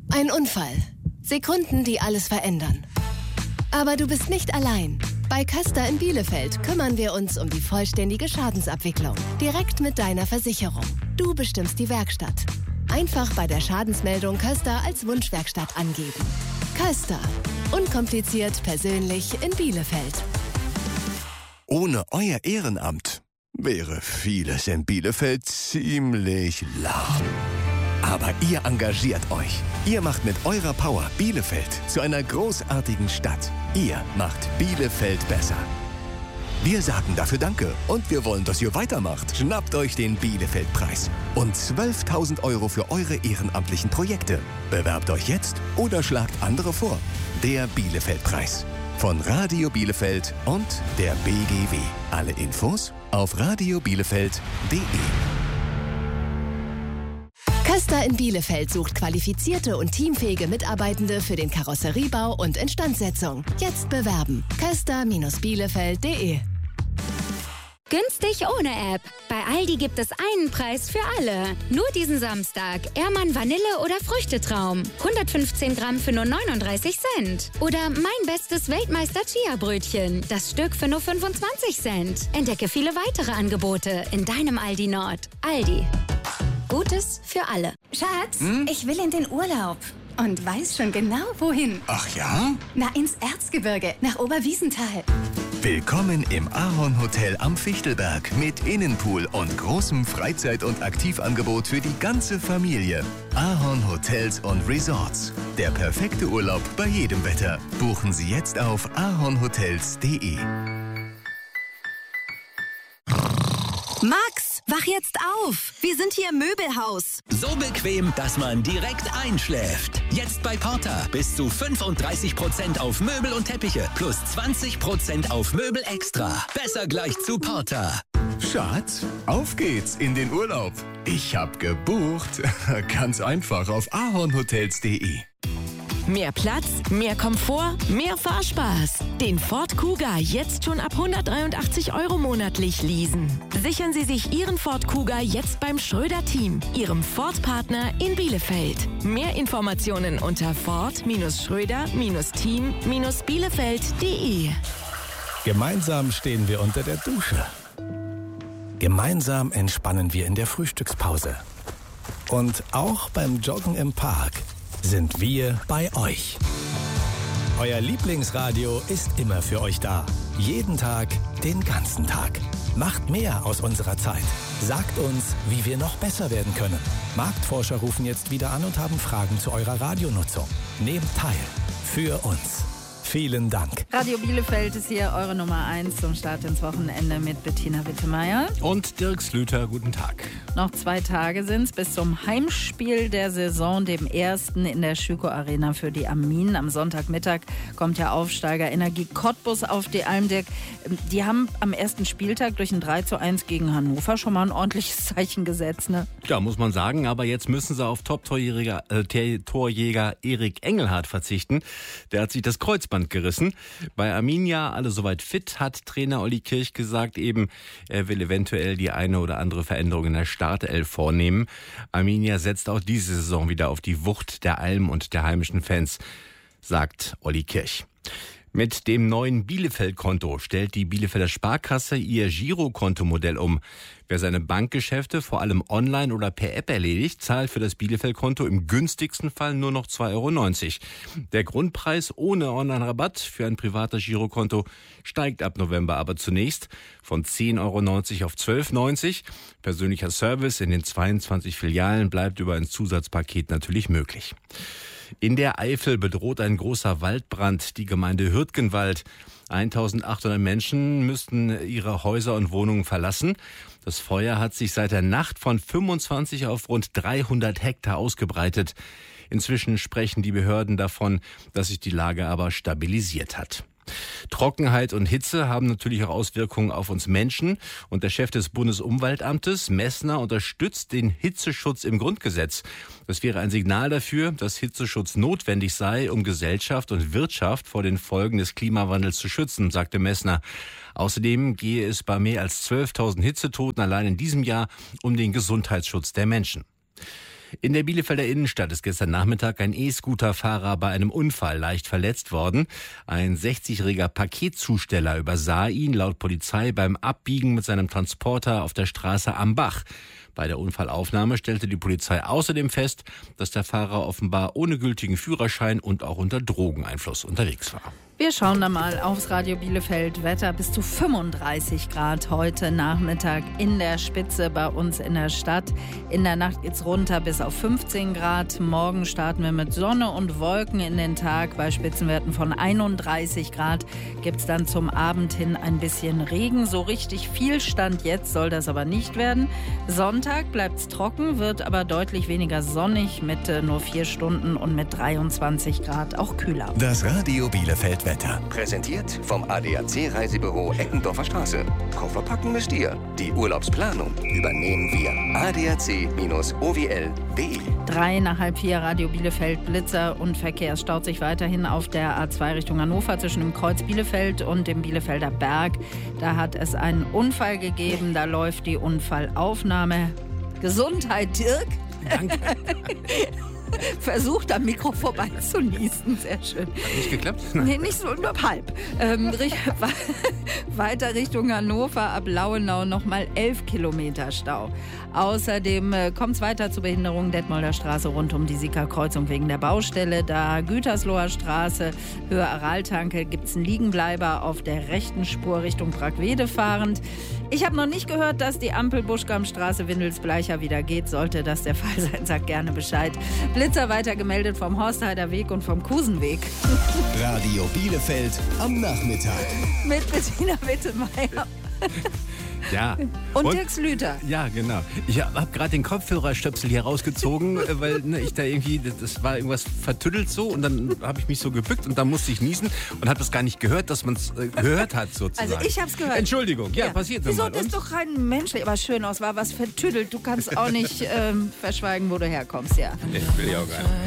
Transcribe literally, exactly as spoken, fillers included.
Ein Unfall. Sekunden, die alles verändern. Aber du bist nicht allein. Bei Köster in Bielefeld kümmern wir uns um die vollständige Schadensabwicklung. Direkt mit deiner Versicherung. Du bestimmst die Werkstatt. Einfach bei der Schadensmeldung Köster als Wunschwerkstatt angeben. Köster. Unkompliziert, persönlich in Bielefeld. Ohne euer Ehrenamt wäre vieles in Bielefeld ziemlich lahm. Aber ihr engagiert euch. Ihr macht mit eurer Power Bielefeld zu einer großartigen Stadt. Ihr macht Bielefeld besser. Wir sagen dafür Danke und wir wollen, dass ihr weitermacht. Schnappt euch den Bielefeld-Preis und zwölftausend Euro für eure ehrenamtlichen Projekte. Bewerbt euch jetzt oder schlagt andere vor. Der Bielefeld-Preis von Radio Bielefeld und der B G W. Alle Infos auf radio bielefeld punkt de. Köster in Bielefeld sucht qualifizierte und teamfähige Mitarbeitende für den Karosseriebau und Instandsetzung. Jetzt bewerben. köster Bindestrich bielefeld punkt de. Günstig ohne App. Bei Aldi gibt es einen Preis für alle. Nur diesen Samstag. Ehrmann Vanille oder Früchtetraum. hundertfünfzehn Gramm für nur neununddreißig Cent. Oder mein bestes Weltmeister Chia-Brötchen. Das Stück für nur fünfundzwanzig Cent. Entdecke viele weitere Angebote in deinem Aldi Nord. Aldi. Gutes für alle. Schatz, Hm? ich will in den Urlaub. Und weiß schon genau, wohin. Ach ja? Na, ins Erzgebirge, nach Oberwiesenthal. Willkommen im Ahorn Hotel am Fichtelberg mit Innenpool und großem Freizeit- und Aktivangebot für die ganze Familie. Ahorn Hotels und Resorts. Der perfekte Urlaub bei jedem Wetter. Buchen Sie jetzt auf ahornhotels punkt de. Max, wach jetzt auf! Wir sind hier im Möbelhaus. So bequem, dass man direkt einschläft. Jetzt bei Porter bis zu fünfunddreißig Prozent auf Möbel und Teppiche plus zwanzig Prozent auf Möbel extra. Besser gleich zu Porter. Schatz, auf geht's in den Urlaub. Ich hab gebucht. Ganz einfach auf ahornhotels punkt de. Mehr Platz, mehr Komfort, mehr Fahrspaß. Den Ford Kuga jetzt schon ab hundertdreiundachtzig Euro monatlich leasen. Sichern Sie sich Ihren Ford Kuga jetzt beim Schröder-Team, Ihrem Ford-Partner in Bielefeld. Mehr Informationen unter ford-schröder-team-bielefeld punkt de. Gemeinsam stehen wir unter der Dusche. Gemeinsam entspannen wir in der Frühstückspause. Und auch beim Joggen im Park sind wir bei euch. Euer Lieblingsradio ist immer für euch da. Jeden Tag, den ganzen Tag. Macht mehr aus unserer Zeit. Sagt uns, wie wir noch besser werden können. Marktforscher rufen jetzt wieder an und haben Fragen zu eurer Radionutzung. Nehmt teil. Für uns. Vielen Dank. Radio Bielefeld ist hier eure Nummer eins zum Start ins Wochenende mit Bettina Wittemeyer. Und Dirk Slüter, guten Tag. Noch zwei Tage sind es bis zum Heimspiel der Saison, dem ersten in der Schüko Arena für die Arminen. Am Sonntagmittag kommt der Aufsteiger Energie Cottbus auf die Alm. Dirk, die haben am ersten Spieltag durch ein drei zu eins gegen Hannover schon mal ein ordentliches Zeichen gesetzt, ne? Ja, muss man sagen, aber jetzt müssen sie auf Top-Torjäger äh, Torjäger Erik Engelhardt verzichten. Der hat sich das Kreuzband gerissen. Bei Arminia alle soweit fit, hat Trainer Olli Kirch gesagt, eben er will eventuell die eine oder andere Veränderung in der Startelf vornehmen. Arminia setzt auch diese Saison wieder auf die Wucht der Alm und der heimischen Fans, sagt Olli Kirch. Mit dem neuen Bielefeld-Konto stellt die Bielefelder Sparkasse ihr Girokontomodell um. Wer seine Bankgeschäfte vor allem online oder per App erledigt, zahlt für das Bielefeld-Konto im günstigsten Fall nur noch zwei Euro neunzig. Der Grundpreis ohne Online-Rabatt für ein privates Girokonto steigt ab November aber zunächst von zehn Euro neunzig auf zwölf Euro neunzig. Persönlicher Service in den zweiundzwanzig Filialen bleibt über ein Zusatzpaket natürlich möglich. In der Eifel bedroht ein großer Waldbrand die Gemeinde Hürtgenwald. eintausendachthundert Menschen müssten ihre Häuser und Wohnungen verlassen. Das Feuer hat sich seit der Nacht von fünfundzwanzig auf rund dreihundert Hektar ausgebreitet. Inzwischen sprechen die Behörden davon, dass sich die Lage aber stabilisiert hat. Trockenheit und Hitze haben natürlich auch Auswirkungen auf uns Menschen. Und der Chef des Bundesumweltamtes, Messner, unterstützt den Hitzeschutz im Grundgesetz. Das wäre ein Signal dafür, dass Hitzeschutz notwendig sei, um Gesellschaft und Wirtschaft vor den Folgen des Klimawandels zu schützen, sagte Messner. Außerdem gehe es bei mehr als zwölftausend Hitzetoten allein in diesem Jahr um den Gesundheitsschutz der Menschen. In der Bielefelder Innenstadt ist gestern Nachmittag ein E-Scooter-Fahrer bei einem Unfall leicht verletzt worden. Ein sechzigjähriger Paketzusteller übersah ihn laut Polizei beim Abbiegen mit seinem Transporter auf der Straße am Bach. Bei der Unfallaufnahme stellte die Polizei außerdem fest, dass der Fahrer offenbar ohne gültigen Führerschein und auch unter Drogeneinfluss unterwegs war. Wir schauen da mal aufs Radio Bielefeld. Wetter bis zu fünfunddreißig Grad heute Nachmittag in der Spitze bei uns in der Stadt. In der Nacht geht's runter bis auf fünfzehn Grad. Morgen starten wir mit Sonne und Wolken in den Tag. Bei Spitzenwerten von einunddreißig Grad gibt's dann zum Abend hin ein bisschen Regen. So richtig viel Stand jetzt soll das aber nicht werden. Sonntag bleibt's trocken, wird aber deutlich weniger sonnig mit äh, nur vier Stunden und mit dreiundzwanzig Grad auch kühler. Das Radio Bielefeld Wetter. Präsentiert vom A D A C Reisebüro Eckendorfer Straße. Koffer packen müsst ihr. Die Urlaubsplanung übernehmen wir. A D A C O W L punkt de. Drei nach halb vier Radio Bielefeld, Blitzer und Verkehr. Es staut sich weiterhin auf der A zwei Richtung Hannover zwischen dem Kreuz Bielefeld und dem Bielefelder Berg. Da hat es einen Unfall gegeben. Da läuft die Unfallaufnahme. Gesundheit, Dirk. Danke. Versucht am Mikro vorbei zu niesen. Sehr schön. Hat nicht geklappt? Nee, nicht so, nur halb. Ähm, weiter Richtung Hannover, ab Lauenau nochmal elf Kilometer Stau. Außerdem äh, kommt es weiter zu Behinderungen Detmolder Straße rund um die Sieker-Kreuzung wegen der Baustelle. Da Gütersloher Straße, Höhe Araltanke, gibt es einen Liegenbleiber auf der rechten Spur Richtung Bragwede fahrend. Ich habe noch nicht gehört, dass die Ampel Buschkammstraße Windelsbleicher wieder geht. Sollte das der Fall sein, sagt gerne Bescheid. Blitzer weiter gemeldet vom Horstheider Weg und vom Kusenweg. Radio Bielefeld am Nachmittag. Mit Bettina Wittemeier. Ja. Und, und Dirk Slüter. Ja, genau. Ich habe gerade den Kopfhörerstöpsel hier rausgezogen, weil ne, ich da irgendwie, das war irgendwas vertüttelt so und dann habe ich mich so gebückt und dann musste ich niesen und habe das gar nicht gehört, dass man es äh, gehört hat sozusagen. Also ich habe es gehört. Entschuldigung, ja, ja. passiert Wieso, mal. Das ist doch rein menschlich, aber schön aus, war was vertüttelt. Du kannst auch nicht ähm, verschweigen, wo du herkommst, ja. Ich will ja auch gar nicht.